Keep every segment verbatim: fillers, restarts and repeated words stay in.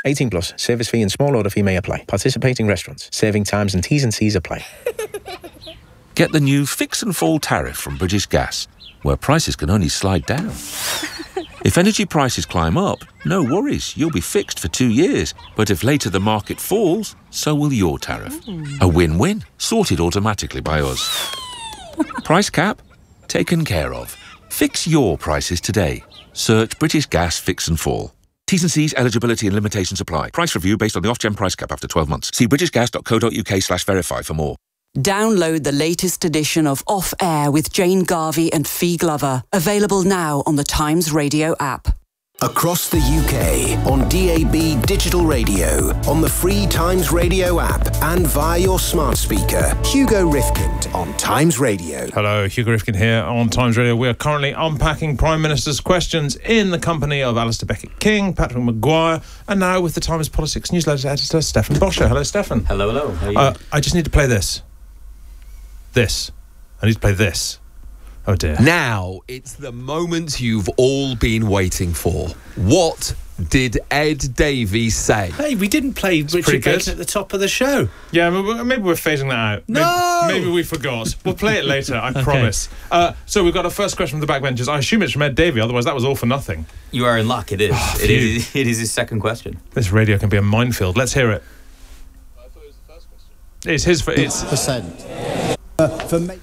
eighteen plus. Service fee and small order fee may apply. Participating restaurants. Serving times and T's and C's apply. Get the new Fix and Fall tariff from British Gas, where prices can only slide down. If energy prices climb up, no worries, you'll be fixed for two years. But if later the market falls, so will your tariff. A win-win, sorted automatically by us. Price cap? Taken care of. Fix your prices today. Search British Gas Fix and Fall. T's and C's, eligibility and limitations apply. Price review based on the off-gen price cap after twelve months. See britishgas.co.uk slash verify for more. Download the latest edition of Off Air with Jane Garvey and Fee Glover. Available now on the Times Radio app. Across the U K, on D A B digital radio, on the free Times Radio app, and via your smart speaker. Hugo Rifkind on Times Radio. Hello, Hugo Rifkind here on Times Radio. We are currently unpacking Prime Minister's questions in the company of Alistair Beckett-King, Patrick Maguire, and now with the Times Politics newsletter editor, Stefan Boscher. Hello, Stefan. Hello, hello. How are you? Uh, I just need to play this. This. I need to play this. Oh dear. Now, it's the moment you've all been waiting for. What did Ed Davies say? Hey, we didn't play It's Richard pretty good. Bacon at the top of the show. Yeah, maybe maybe we're phasing that out. No! Maybe, maybe we forgot. We'll play it later, I promise. Uh, so we've got a first question from the backbenchers. I assume it's from Ed Davey, otherwise that was all for nothing. You are in luck, it is. Oh, it is It is his second question. This radio can be a minefield. Let's hear it. I thought it was the first question. It's his... It's, Percent. Uh, for me...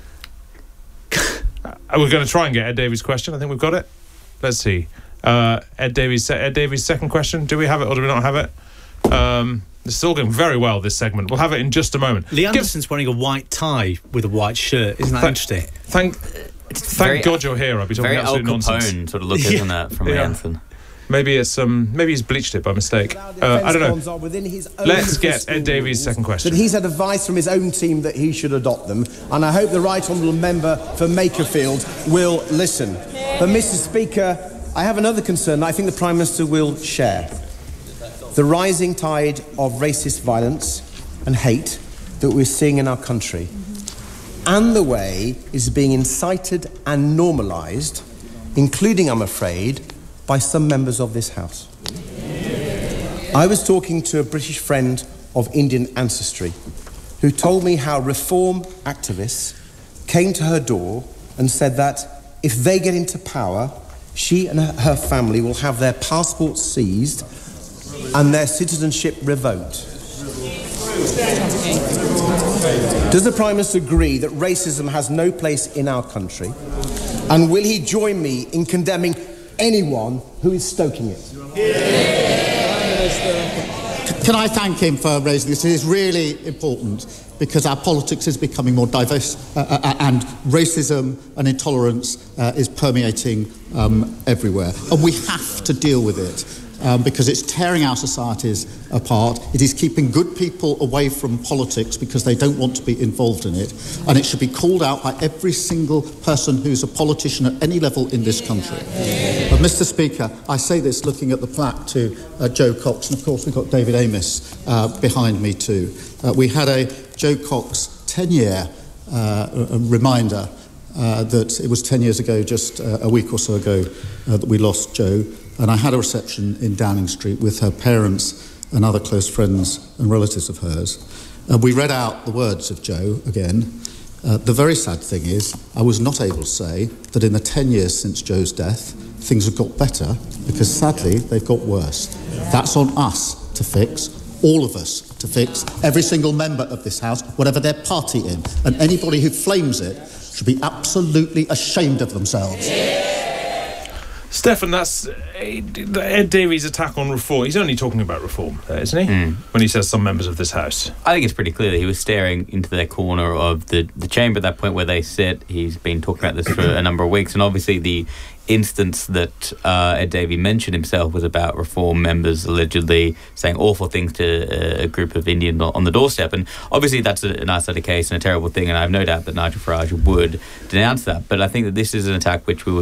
We're going to try and get Ed Davies' question. I think we've got it. Let's see. Uh, Ed Davies' Ed Davies' second question. Do we have it or do we not have it? Um, this is all going very well, this segment. We'll have it in just a moment. Lee Anderson's Give, wearing a white tie with a white shirt. Isn't that th- interesting? Thank, It's thank very, God you're here. I'll be talking very absolute Al nonsense. Capone sort of look, isn't Yeah. it, from Yeah. Lee Anderson? Maybe it's um, maybe he's bleached it by mistake. Uh, I don't know. Let's get Ed Davies' second question. That he's had advice from his own team that he should adopt them, and I hope the right honourable member for Makerfield will listen. But, Mister Speaker, I have another concern that I think the Prime Minister will share. The rising tide of racist violence and hate that we're seeing in our country, and the way it's being incited and normalised, including, I'm afraid, by some members of this House. I was talking to a British friend of Indian ancestry who told me how reform activists came to her door and said that if they get into power, she and her family will have their passports seized and their citizenship revoked. Does the Prime Minister agree that racism has no place in our country? And will he join me in condemning anyone who is stoking it? Can I thank him for raising this? It is really important because our politics is becoming more diverse uh, uh, and racism and intolerance uh, is permeating um, everywhere. And we have to deal with it. Um, because it's tearing our societies apart. It is keeping good people away from politics because they don't want to be involved in it. And it should be called out by every single person who's a politician at any level in this country. But, Mister Speaker, I say this looking at the plaque to uh, Jo Cox, and of course we've got David Amess uh, behind me too. Uh, we had a Jo Cox ten-year uh, reminder uh, that it was ten years ago, just uh, a week or so ago, uh, that we lost Jo. And I had a reception in Downing Street with her parents and other close friends and relatives of hers. And we read out the words of Jo again. Uh, the very sad thing is, I was not able to say that in the ten years since Jo's death, things have got better, because sadly, they've got worse. That's on us to fix, all of us to fix, every single member of this House, whatever their party in. And anybody who flames it should be absolutely ashamed of themselves. Stefan, that's uh, Ed Davies' attack on reform. He's only talking about reform, uh, isn't he? Mm. When he says some members of this House. I think it's pretty clear that he was staring into their corner of the, the chamber at that point where they sit. He's been talking about this for a number of weeks, and obviously the instance that uh, Ed Davey mentioned himself was about reform members allegedly saying awful things to a group of Indians on the doorstep. And obviously that's an isolated case and a terrible thing, and I have no doubt that Nigel Farage would denounce that. But I think that this is an attack which we were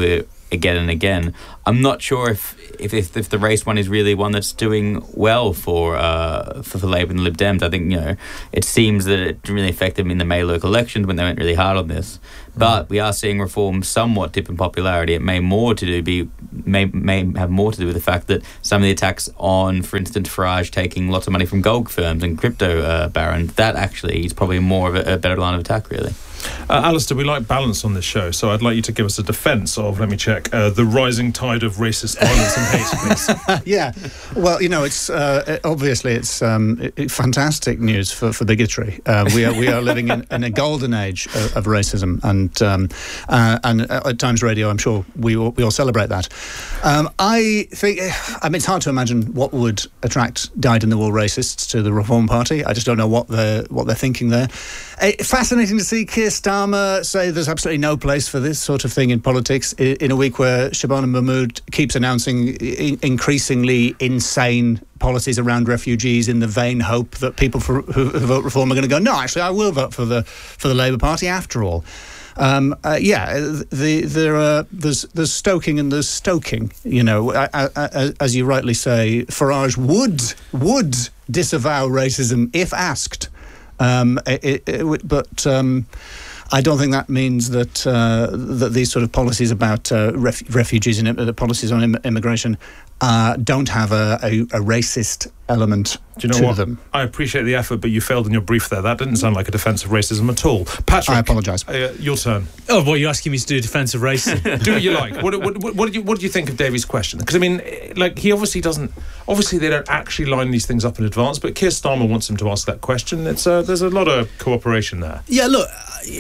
again and again. I'm not sure if if, if, if the race one is really one that's doing well for, uh, for for Labour and the Lib Dems. I think, you know, it seems that it didn't really affect them in the May local elections when they went really hard on this. But we are seeing Reform somewhat dip in popularity. It may more to do be may may have more to do with the fact that some of the attacks on, for instance, Farage taking lots of money from gold firms and crypto uh, barons, that actually is probably more of a, a better line of attack, really. Uh, Alistair, we like balance on this show, so I'd like you to give us a defence of, let me check, uh, the rising tide of racist violence and hate, please. Yeah, well, you know, it's uh, obviously it's um, it, it fantastic news for, for bigotry. Uh, we are we are living in, in a golden age of, of racism, and um, uh, and at Times Radio, I'm sure we all, we all celebrate that. Um, I think, I mean, it's hard to imagine what would attract dyed-in-the-wool racists to the Reform Party. I just don't know what they're what they're thinking there. Uh, fascinating to see Keir Starmer say there's absolutely no place for this sort of thing in politics in a week where Shabana Mahmood keeps announcing increasingly insane policies around refugees in the vain hope that people for, who vote Reform are going to go, no, actually, I will vote for the for the Labour Party after all. Um, uh, yeah, the, there are there's there's stoking and there's stoking. You know, I, I, I, as you rightly say, Farage would would disavow racism if asked. Um, it, it, but um, I don't think that means that uh, that these sort of policies about uh, ref- refugees and the policies on im- immigration uh, don't have a, a, a racist element Do you know to what? them. I appreciate the effort, but you failed in your brief there. That didn't sound like a defence of racism at all. Patrick, I apologise. Uh, your turn. Oh, what, you're asking me to do defence of racism? Do what you like. What, what, what, what, did you, what did you think of Davy's question? Because, I mean, like, he obviously doesn't... Obviously, they don't actually line these things up in advance, but Keir Starmer wants him to ask that question. It's uh, There's a lot of cooperation there. Yeah, look,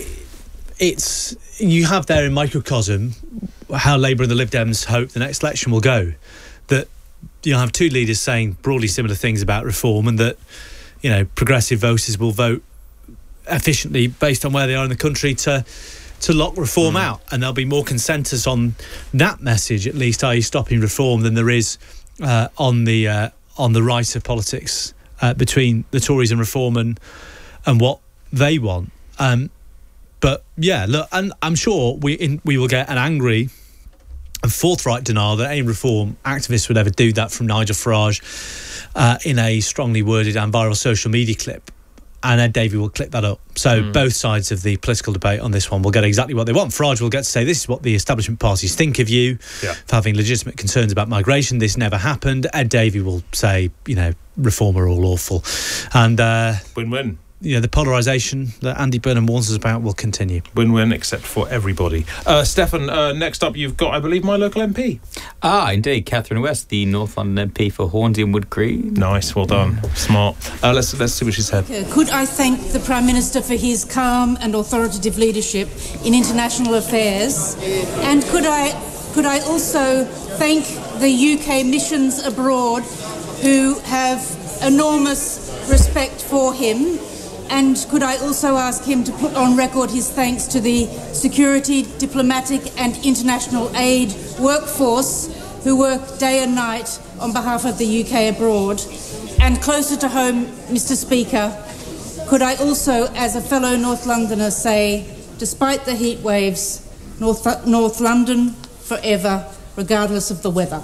it's... You have there in microcosm how Labour and the Lib Dems hope the next election will go. That you'll have two leaders saying broadly similar things about reform, and that, you know, progressive voters will vote efficiently based on where they are in the country to to lock reform mm. out, and there'll be more consensus on that message, at least, that is stopping reform, than there is uh, on the uh, on the right of politics uh, between the Tories and reform and and what they want. Um, but yeah, look, and I'm sure we in, we will get an angry and forthright denial that any reform activists would ever do that from Nigel Farage uh, in a strongly worded and viral social media clip. And Ed Davey will clip that up. So mm. both sides of the political debate on this one will get exactly what they want. Farage will get to say, this is what the establishment parties think of you yeah. for having legitimate concerns about migration. This never happened. Ed Davey will say, you know, reform are all awful. And uh, win-win. You know, the polarisation that Andy Burnham warns us about will continue. Win-win, except for everybody. Uh, Stefan, uh, next up you've got, I believe, my local M P. Ah, indeed, Catherine West, the North London M P for Hornsey and Wood Green. Nice, well done, mm. smart. Uh, let's let's see what she said. Could I thank the Prime Minister for his calm and authoritative leadership in international affairs, and could I could I also thank the U K missions abroad, who have enormous respect for him. And could I also ask him to put on record his thanks to the security, diplomatic and international aid workforce who work day and night on behalf of the U K abroad. And closer to home, Mister Speaker, could I also, as a fellow North Londoner, say, despite the heat waves, North, North London forever, regardless of the weather.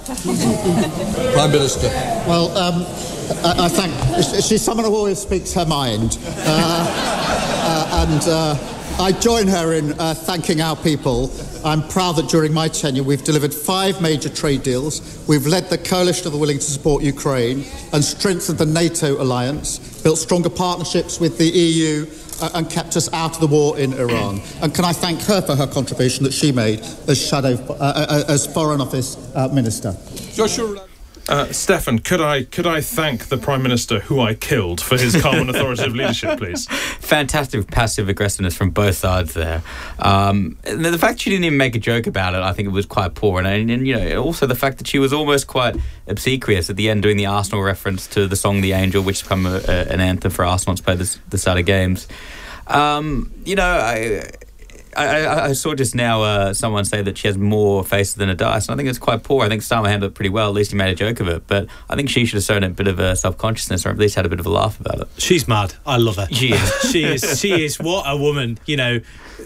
Prime Minister. Well, um... I, I think she's someone who always speaks her mind, uh, uh, and uh, I join her in uh, thanking our people. I'm proud that during my tenure we've delivered five major trade deals, we've led the coalition of the willing to support Ukraine and strengthened the NATO alliance, built stronger partnerships with the E U uh, and kept us out of the war in Iran. And can I thank her for her contribution that she made as shadow, uh, uh, as Foreign Office uh, Minister. Joshua. Uh, Stefan, could I could I thank the Prime Minister who I killed for his calm and authoritative leadership, please? Fantastic passive aggressiveness from both sides there. Um, and the fact she didn't even make a joke about it, I think it was quite poor. And, and, and you know, also the fact that she was almost quite obsequious at the end, doing the Arsenal reference to the song "The Angel," which has become a, a, an anthem for Arsenal to play this, the side of games. Um, you know, I. I, I saw just now uh, someone say that she has more faces than a dice, and I think it's quite poor. I think Starmer handled it pretty well. At least he made a joke of it, but I think she should have shown a bit of a self-consciousness, or at least had a bit of a laugh about it. She's mad. I love her. She is. she is. She is. What a woman. You know,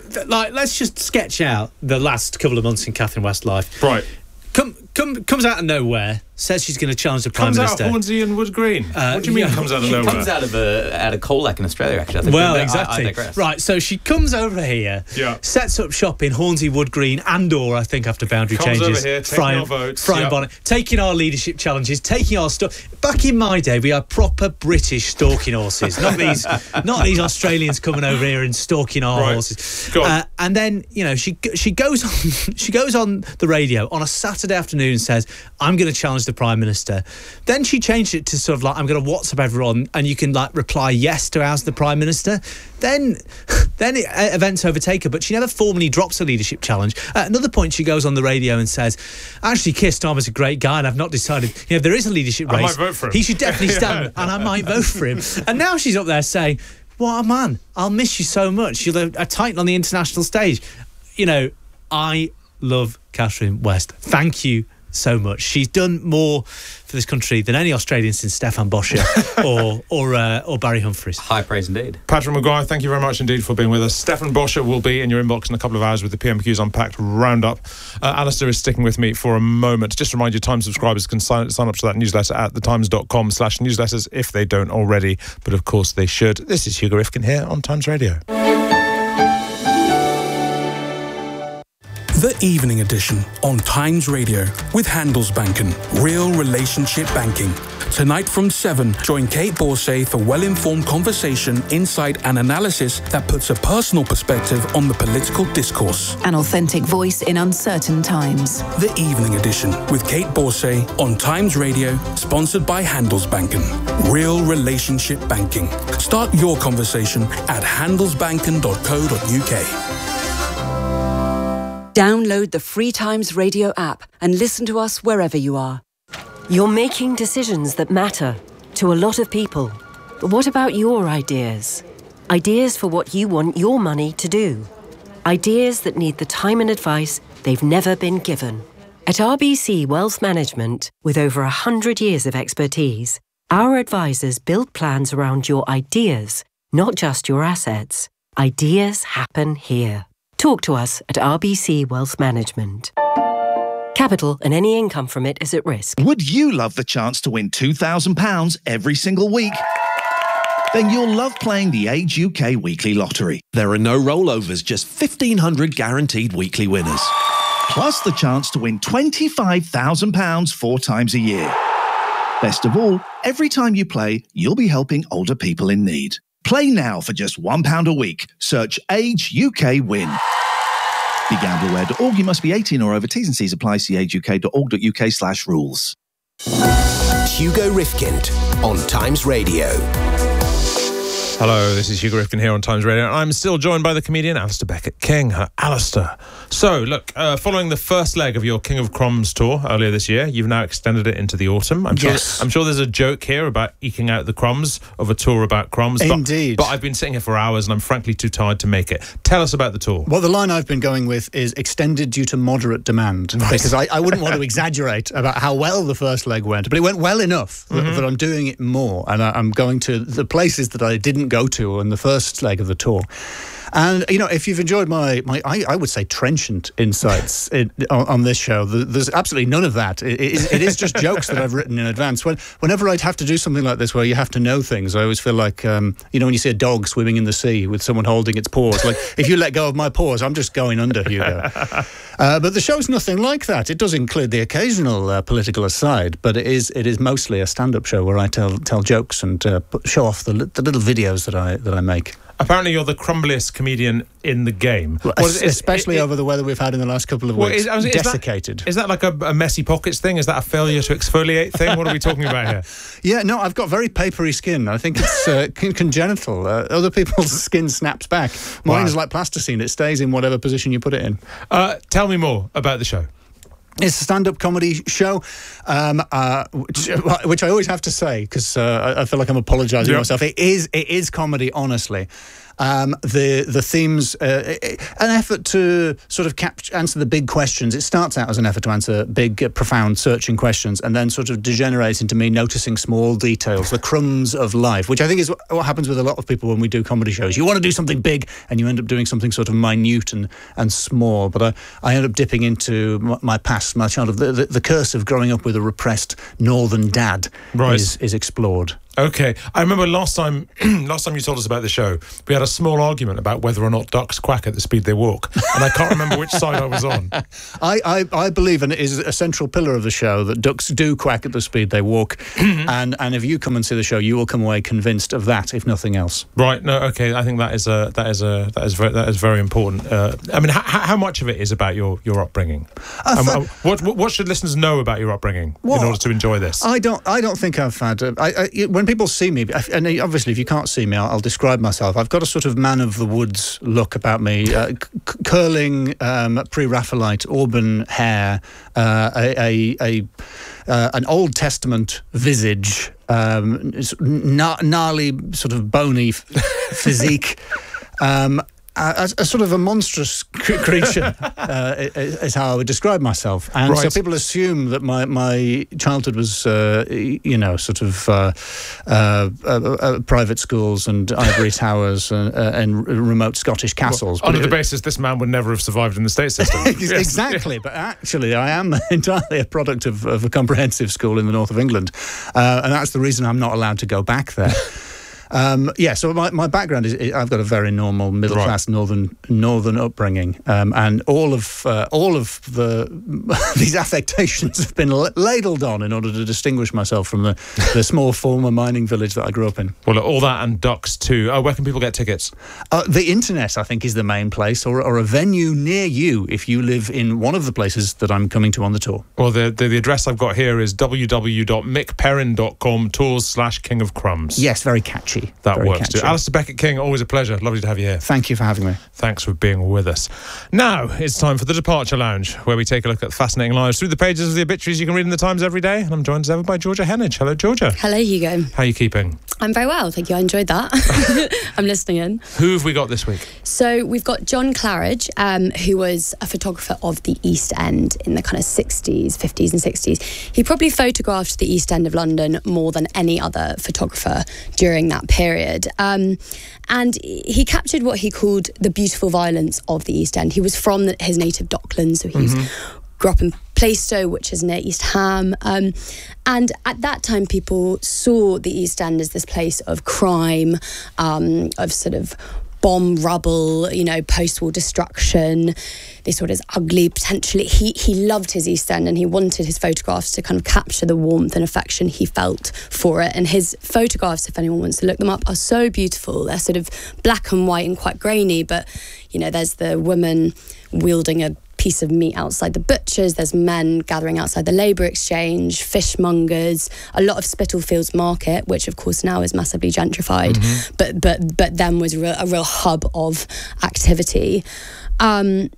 th- like, let's just sketch out the last couple of months in Catherine West's life. Right. Come, come, comes out of nowhere. Says she's going to challenge the Prime comes Minister. Comes out of Hornsey and Wood Green. Uh, what do you mean yeah. comes out of she nowhere? comes out of a, out of Colac in Australia, actually. I think. Well, but exactly. I, I digress. Right, so she comes over here, yeah. sets up shop in Hornsey, Wood Green, and or, I think, after boundary comes changes. Over here, taking Frying, our votes. Frying yep. bonnet, taking our leadership challenges, taking our stuff. Back in my day, we had proper British stalking horses, not these not these Australians coming over here and stalking our right. horses. Go on. Uh, and then, you know, she she goes on she goes on the radio on a Saturday afternoon and says, I'm going to challenge the Prime Minister. Then she changed it to sort of like, I'm going to WhatsApp everyone and you can like reply yes to oust the Prime Minister. Then then it, uh, events overtake her, but she never formally drops a leadership challenge. At another point, she goes on the radio and says, actually, Keir Starmer's a great guy and I've not decided, you know, if there is a leadership race, I might vote for him. He should definitely stand yeah. and I might vote for him. And now she's up there saying, what a man, I'll miss you so much. You're a, a titan on the international stage. You know, I love Catherine West. Thank you so much. She's done more for this country than any Australian since Stefan Boscher or or uh, or Barry Humphries. High praise indeed. Patrick Maguire, thank you very much indeed for being with us. Stefan Boscher will be in your inbox in a couple of hours with the P M Q's Unpacked roundup. Uh, Alistair is sticking with me for a moment. Just to remind you, Times subscribers can sign, sign up to that newsletter at thetimes.com slash newsletters if they don't already, but of course they should. This is Hugo Rifkin here on Times Radio. The Evening Edition on Times Radio with Handelsbanken, real relationship banking. Tonight from seven, join Kate Borsay for well-informed conversation, insight and analysis that puts a personal perspective on the political discourse. An authentic voice in uncertain times. The Evening Edition with Kate Borsay on Times Radio, sponsored by Handelsbanken. Real relationship banking. Start your conversation at handelsbanken dot co dot uk. Download the free Times Radio app and listen to us wherever you are. You're making decisions that matter to a lot of people. But what about your ideas? Ideas for what you want your money to do. Ideas that need the time and advice they've never been given. At R B C Wealth Management, with over one hundred years of expertise, our advisors build plans around your ideas, not just your assets. Ideas happen here. Talk to us at R B C Wealth Management. Capital and any income from it is at risk. Would you love the chance to win two thousand pounds every single week? Then you'll love playing the Age U K Weekly Lottery. There are no rollovers, just fifteen hundred guaranteed weekly winners. Plus the chance to win twenty-five thousand pounds four times a year. Best of all, every time you play, you'll be helping older people in need. Play now for just one pound a week. Search Age U K Win. Be gamble aware dot org. You must be eighteen or over. T's and C's apply. See age u k dot org dot u k slash rules. Hugo Rifkind on Times Radio. Hello, this is Hugo Rifkin here on Times Radio, and I'm still joined by the comedian Alistair Beckett-King. Uh, Alistair, so look, uh, following the first leg of your King of Crumbs tour earlier this year, you've now extended it into the autumn. I'm sure, yes. I'm sure there's a joke here about eking out the crumbs of a tour about crumbs. Indeed. But, but I've been sitting here for hours, and I'm frankly too tired to make it. Tell us about the tour. Well, the line I've been going with is extended due to moderate demand, right. because I, I wouldn't want to exaggerate about how well the first leg went, but it went well enough that, Mm-hmm. that I'm doing it more, and I, I'm going to the places that I didn't go to in the first first leg of the tour. And, you know, if you've enjoyed my, my I, I would say, trenchant insights in, on, on this show, there's absolutely none of that. It, it, it is just jokes that I've written in advance. When, whenever I'd have to do something like this where you have to know things, I always feel like, um, you know, when you see a dog swimming in the sea with someone holding its paws, like, if you let go of my paws, I'm just going under, Hugo. Uh, but the show's nothing like that. It does include the occasional uh, political aside, but it is it is mostly a stand-up show where I tell tell jokes and uh, show off the, the little videos that I that I make. Apparently, you're the crumbliest comedian in the game. Well, well, is, especially is, over the weather we've had in the last couple of weeks. Well, is, is Desiccated. That, is that like a, a messy pockets thing? Is that a failure to exfoliate thing? What are we talking about here? Yeah, no, I've got very papery skin. I think it's uh, con- congenital. Uh, other people's skin snaps back. Mine Wow. is like plasticine. It stays in whatever position you put it in. Uh, tell me more about the show. It's a stand-up comedy show, um, uh, which, which I always have to say because uh, I, I feel like I'm apologising Yep. myself. It is, it is comedy, honestly. Um, the the themes, uh, an effort to sort of cap- answer the big questions. It starts out as an effort to answer big, uh, profound, searching questions, and then sort of degenerates into me noticing small details, the crumbs of life, which I think is what, what happens with a lot of people when we do comedy shows. You want to do something big, and you end up doing something sort of minute and, and small. But I, I end up dipping into my, my past, my childhood. The, the, the curse of growing up with a repressed northern dad Right. is, is explored. Okay, I remember last time last time you told us about the show, we had a small argument about whether or not ducks quack at the speed they walk, and I can't remember which side I was on. I, I, I believe, and it is a central pillar of the show, that ducks do quack at the speed they walk, and and if you come and see the show, you will come away convinced of that, if nothing else. Right? No, okay. I think that is a that is a that is very, that is very important. Uh, I mean, h- how much of it is about your, your upbringing? Um, th- uh, what what should listeners know about your upbringing Well, in order to enjoy this? I don't. I don't think I've had. A, I, I, when people see me, and obviously, if you can't see me, I'll, I'll describe myself. I've got a sort of man of the woods look about me, uh, c- curling, um, pre-Raphaelite auburn hair, uh, a, a, a uh, an Old Testament visage, um, gna- gnarly, sort of bony f- physique. Um, A, a sort of a monstrous cr- creature uh, is how I would describe myself, and Right. so people assume that my, my childhood was, uh, you know, sort of uh, uh, uh, uh, private schools and ivory towers and, uh, and remote Scottish castles. Well, under But the it- basis, this man would never have survived in the state system. Yes. Exactly, but actually I am entirely a product of, of a comprehensive school in the north of England, uh, and that's the reason I'm not allowed to go back there. Um, yeah, so my, my background is, is I've got a very normal middle Right. class northern northern upbringing, um, and all of uh, all of the these affectations have been la- ladled on in order to distinguish myself from the, the small former mining village that I grew up in. Well, all that and ducks too. Oh, where can people get tickets? Uh, the internet, I think, is the main place, or, or a venue near you if you live in one of the places that I'm coming to on the tour. Well, the the, the address I've got here is w w w dot mick perrin dot com tours slash king of crumbs. Yes, very catchy. That very works catchy. too. Alistair Beckett-King, always a pleasure. Lovely to have you here. Thank you for having me. Thanks for being with us. Now it's time for the Departure Lounge, where we take a look at fascinating lives through the pages of the obituaries you can read in the Times every day. And I'm joined as ever by Georgia Hennage. Hello, Georgia. Hello, Hugo. How are you keeping? I'm very well, thank you. I enjoyed that. I'm listening in. Who have we got this week? So we've got John Claridge, um, who was a photographer of the East End in the kind of sixties, fifties and sixties. He probably photographed the East End of London more than any other photographer during that period. Um, and he captured what he called the beautiful violence of the East End. He was from the, his native Docklands, so he's... Mm-hmm. grew up in Plaistow, which is near East Ham. Um, and at that time, people saw the East End as this place of crime, um, of sort of bomb rubble, you know, post-war destruction. They saw it as ugly, potentially. He he loved his East End, and he wanted his photographs to kind of capture the warmth and affection he felt for it. And his photographs, if anyone wants to look them up, are so beautiful. They're sort of black and white and quite grainy, but, you know, there's the woman wielding a piece of meat outside the butchers, there's men gathering outside the labour exchange, fishmongers, a lot of Spitalfields Market, which of course now is massively gentrified, mm-hmm. but but but then was real, a real hub of activity. Um,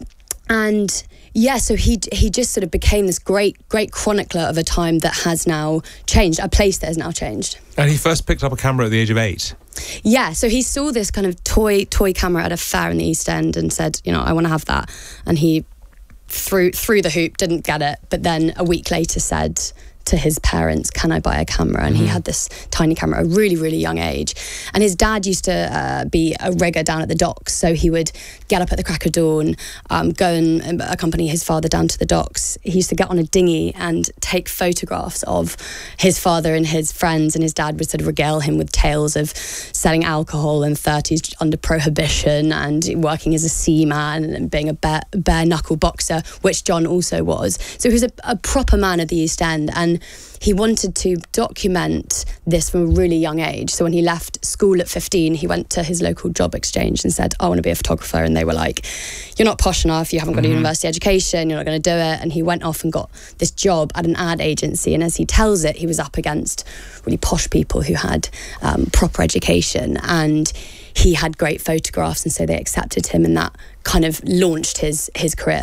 and yeah, so he he just sort of became this great, great chronicler of a time that has now changed, a place that has now changed. And he first picked up a camera at the age of eight. Yeah, so he saw this kind of toy toy camera at a fair in the East End and said, you know, I want to have that. And he threw through the hoop, didn't get it, but then a week later said to his parents, can I buy a camera? And mm-hmm. he had this tiny camera at a really, really young age. And his dad used to uh, be a rigger down at the docks, so he would get up at the crack of dawn, um, go and accompany his father down to the docks. He used to get on a dinghy and take photographs of his father and his friends, and his dad would sort of regale him with tales of selling alcohol in the thirties under prohibition and working as a seaman and being a bare, bare knuckle boxer, which John also was. So he was a, a proper man of the East End, and he wanted to document this from a really young age. So when he left school at fifteen, he went to his local job exchange and said, I want to be a photographer. And they were like, you're not posh enough, you haven't got mm-hmm. a university education, you're not going to do it. And he went off and got this job at an ad agency. And as he tells it, he was up against really posh people who had um, proper education. And he had great photographs, and so they accepted him, and that kind of launched his his career.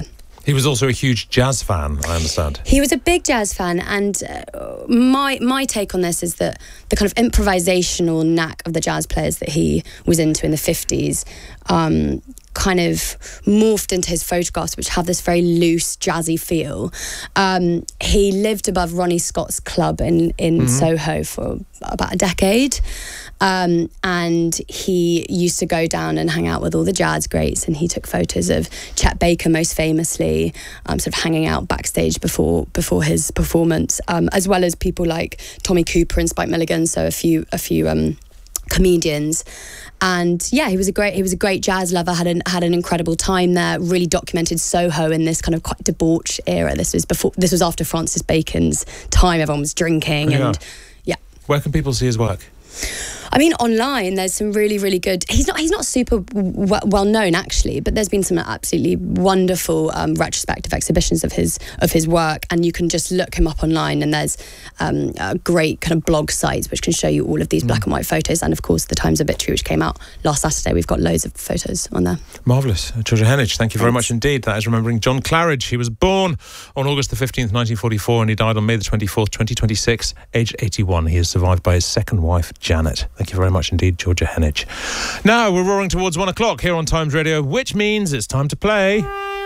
He was also a huge jazz fan, I understand. He was a big jazz fan, and uh, my my take on this is that the kind of improvisational knack of the jazz players that he was into in the fifties um, kind of morphed into his photographs, which have this very loose, jazzy feel. Um, he lived above Ronnie Scott's club in, in mm-hmm. Soho for about a decade. Um, and he used to go down and hang out with all the jazz greats, and he took photos of Chet Baker most famously, um, sort of hanging out backstage before before his performance, um, as well as people like Tommy Cooper and Spike Milligan, so a few a few um, comedians. And yeah, he was a great he was a great jazz lover, had an had an incredible time there, really documented Soho in this kind of quite debauched era. This was before this was after Francis Bacon's time, everyone was drinking. Yeah. And yeah. Where can people see his work? I mean, online there's some really, really good. He's not he's not super w- well known actually, but there's been some absolutely wonderful um, retrospective exhibitions of his of his work, and you can just look him up online. And there's um, a great kind of blog sites which can show you all of these mm. black and white photos, and of course the Times Obituary, which came out last Saturday. We've got loads of photos on there. Marvellous. Georgia Hennish, thank you very much indeed. That is remembering John Claridge. He was born on August the fifteenth, nineteen forty-four, and he died on May the twenty-fourth, twenty twenty-six, aged eighty-one. He is survived by his second wife, Janet. Thank you very much indeed, Georgia Hennish. Now we're roaring towards one o'clock here on Times Radio, which means it's time to play.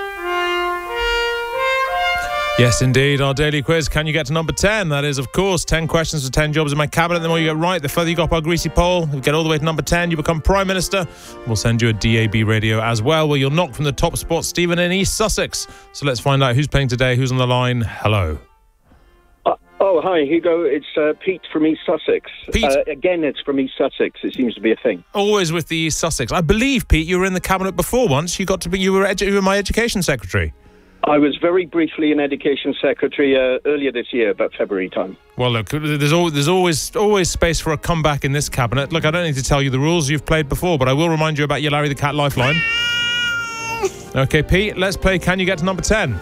Yes, indeed, our daily quiz. Can you get to number ten? That is, of course, ten questions for ten jobs in my cabinet. The more you get right, the further you go up our greasy pole. If you get all the way to number ten, you become Prime Minister. We'll send you a D A B radio as well, where you'll knock from the top spot Stephen in East Sussex. So let's find out who's playing today, who's on the line. Hello. Uh, oh, hi, Hugo. It's uh, Pete from East Sussex. Pete? Uh, again, it's from East Sussex. It seems to be a thing. Always with the East Sussex. I believe, Pete, you were in the cabinet before once. You got to be. You were, edu- you were my education secretary. I was very briefly an education secretary uh, earlier this year, about February time. Well, look, there's always, there's always always space for a comeback in this cabinet. Look, I don't need to tell you the rules. You've played before, but I will remind you about your Larry the Cat lifeline. Okay, Pete, let's play Can You Get to Number ten?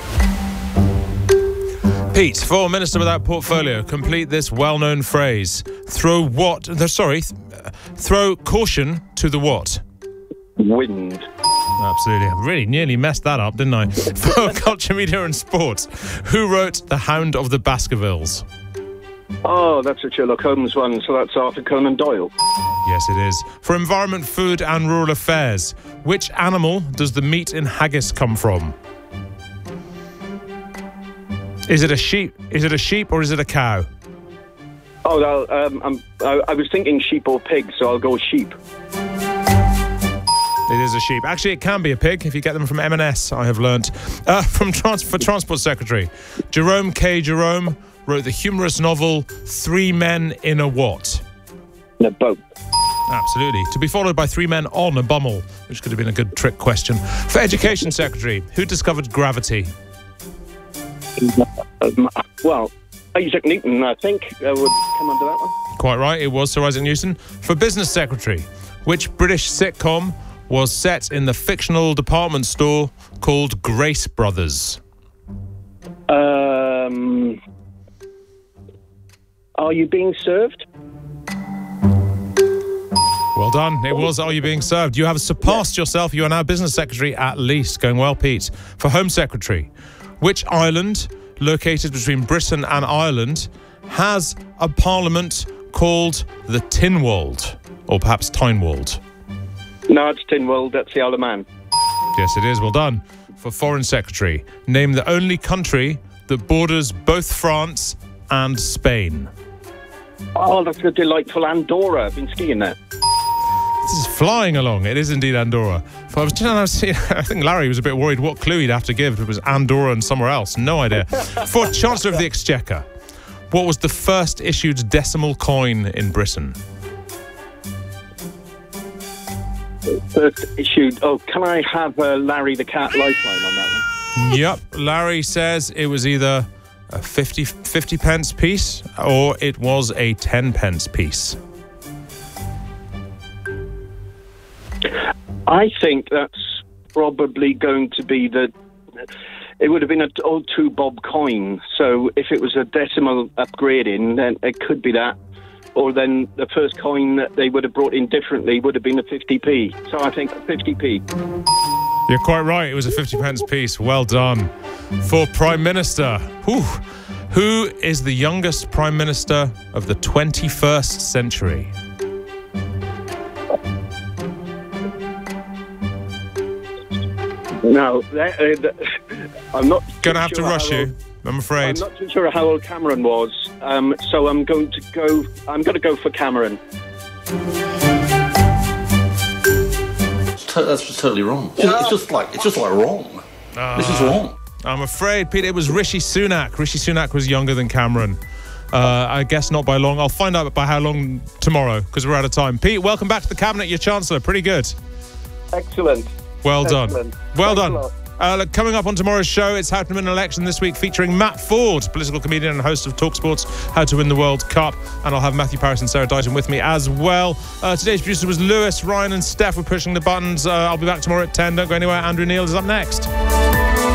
Pete, for Minister Without Portfolio, complete this well-known phrase. Throw what? Sorry, throw caution to the what? Wind. Absolutely. I really nearly messed that up, didn't I? For Culture, Media and Sports, who wrote The Hound of the Baskervilles? Oh, that's a Sherlock Holmes one, so that's Arthur Conan Doyle. Yes, it is. For Environment, Food and Rural Affairs, which animal does the meat in haggis come from? Is it a sheep? Is it a sheep or is it a cow? Oh, well, um, I'm, I, I was thinking sheep or pig, so I'll go sheep. It is a sheep. Actually, it can be a pig if you get them from M and S, I have learnt. Uh, from trans- for Transport Secretary, Jerome K. Jerome wrote the humorous novel Three Men in a What? In a boat. Absolutely. To be followed by Three Men on a Bummel, which could have been a good trick question. For Education Secretary, who discovered gravity? Um, well, Isaac Newton, I think, uh, would come under that one. Quite right, it was Sir Isaac Newton. For Business Secretary, which British sitcom was set in the fictional department store called Grace Brothers? Um, Are You Being Served? Well done. It was Are You Being Served? You have surpassed yeah. yourself. You are now Business Secretary at least. Going well, Pete. For Home Secretary, which island located between Britain and Ireland has a parliament called the Tynwald? Or perhaps Tynwald? No, it's Tynwald. That's the Isle of Man. Yes, it is. Well done. For Foreign Secretary, name the only country that borders both France and Spain. Oh, that's a delightful Andorra. I've been skiing there. This is flying along. It is indeed Andorra. If I was trying to see, I think Larry was a bit worried what clue he'd have to give if it was Andorra and somewhere else. No idea. For Chancellor of the Exchequer, what was the first issued decimal coin in Britain? First issued. Oh, can I have uh, Larry the Cat lifeline on that one? Yep. Larry says it was either a fifty, fifty pence piece or it was a ten pence piece. I think that's probably going to be the... It would have been an old two bob coin. So if it was a decimal upgrading, then it could be that. Or then the first coin that they would have brought in differently would have been a fifty p. So I think fifty p. You're quite right. It was a fifty pence piece. Well done. For Prime Minister. Whew. Who is the youngest Prime Minister of the twenty-first century? No, that, uh, that, I'm not. Gonna have sure to rush how you. old, I'm afraid. I'm not too sure how old Cameron was, um, so I'm going to go. I'm going to go for Cameron. That's just totally wrong. It's, it's just like it's just like wrong. Uh, this is wrong. I'm afraid, Pete. It was Rishi Sunak. Rishi Sunak was younger than Cameron. Uh, I guess not by long. I'll find out by how long tomorrow because we're out of time. Pete, welcome back to the cabinet. Your Chancellor, pretty good. Excellent. Well Excellent. done. Well Thanks a done. lot. Uh, look, coming up on tomorrow's show, it's How to Win an Election this week, featuring Matt Ford, political comedian and host of TalkSport's How to Win the World Cup. And I'll have Matthew Parris and Sarah Dighton with me as well. Uh, today's producer was Lewis. Ryan and Steph were pushing the buttons. Uh, I'll be back tomorrow at ten. Don't go anywhere. Andrew Neil is up next.